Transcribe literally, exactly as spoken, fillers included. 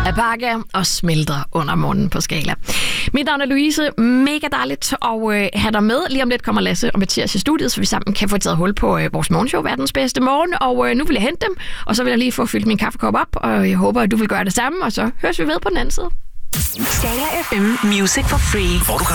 at pakke og smelter under munden på Skala. Mit navn er Louise. Mega dejligt at øh, have dig med. Lige om lidt kommer Lasse og Mathias i studiet, så vi sammen kan få taget hul på øh, vores morgenshow, verdens bedste morgen. Og øh, nu vil jeg hente dem, og så vil jeg lige få fyldt min kaffekop op, og jeg håber, at du vil gøre det samme, og så høres vi ved på den anden side. Skala F M Music for Free, hvor du kan